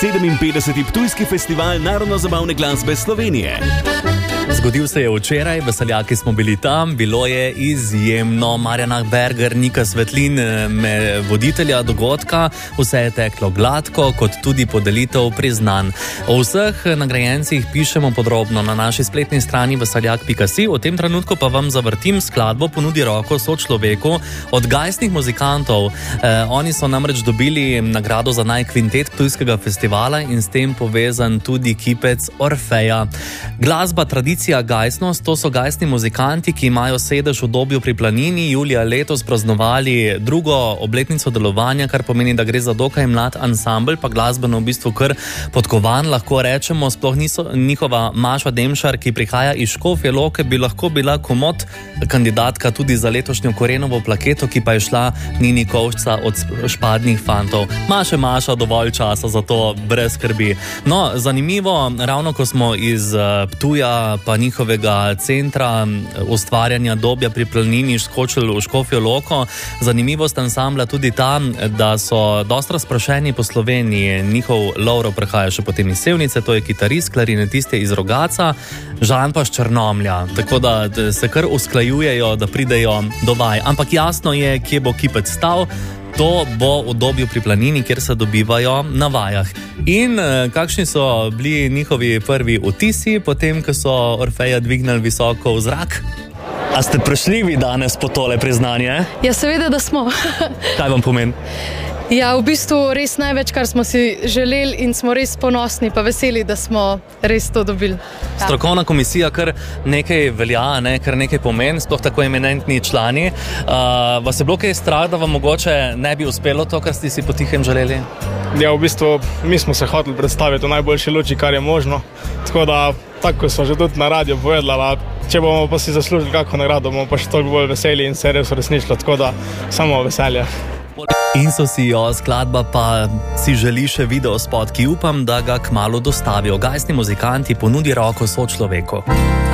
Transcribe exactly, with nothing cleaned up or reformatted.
sedeminpetdeseti Ptujski festival narodno-zabavne glasbe Slovenije. Zgodil se je včeraj, veseljaki smo bili tam, bilo je izjemno. Marjana Berger, Nika Svetlin, me voditelja dogodka, vse je teklo gladko, kot tudi podelitev priznanj. O vseh nagrajencih pišemo podrobno na naši spletni strani veseljak pika si. V tem trenutku pa vam zavrtim skladbo Ponudi roko sočloveku od Gajstnih muzikantov. Eh, oni so namreč dobili nagrado za naj kvintet Ptujskega festivala in s tem povezan tudi kipec Orfeja. Glasba, tradicija, Gajstnost, to so gajstni muzikanti, ki imajo sedež v Dobju pri Planini. Julija letos praznovali drugo obletnico delovanja, kar pomeni, da gre za dokaj mlad ansambel, pa glasbeno v bistvu kar podkovan, lahko rečemo. Sploh niso, njihova Maša Demšar, ki prihaja iz Škofje Loke, bi lahko bila komot kandidatka tudi za letošnjo Korenovo plaketo, ki pa je šla Nini Kovšca od Špadnih fantov. Maše Maša dovolj časa za to, brez skrbi. No, zanimivo, ravno ko smo iz Ptuja pa njihovega centra ustvarjanja Dobja pri Planini skočili v Škofjo Loko. Zanimivost ansambla tudi ta, da so dosti razprašeni po Sloveniji. Njihov Lovro prihaja še potem iz Sevnice, to je kitarist, klarinetist iz Rogaca, Žan pa s Črnomlja. Tako da se kar usklajujejo, da pridejo do vaj. Ampak jasno je, kje bo kipec stal. To bo v Dobju pri Planini, kjer se dobivajo na vajah. In kakšni so bili njihovi prvi vtisi, potem, ko so Orfeja dvignili visoko v zrak? A ste prešljivi danes po tole priznanje? Ja, seveda, da smo. Kaj vam pomeni? Ja, v bistvu res največ, kar smo si želeli in smo res ponosni pa veseli, da smo res to dobili. Ja. Strokovna komisija kar nekaj velja, ne, kar nekaj pomeni, sploh tako eminentni člani. Uh, vas je bilo kaj strah, da vam mogoče ne bi uspelo to, kar ste si potihem želeli? Ja, v bistvu mi smo se hoteli predstaviti v najboljši luči, kar je možno. Tako da, tako smo že tudi na radio povedali, če bomo pa si zaslužili kako nagrado, bomo pa še toliko bolj veseli in se res uresničilo, tako da samo veselje. In so si jo, skladba pa si želi še video spot, ki upam, da ga kmalu dostavijo. Gajstni muzikanti, Ponudi roko sočloveku.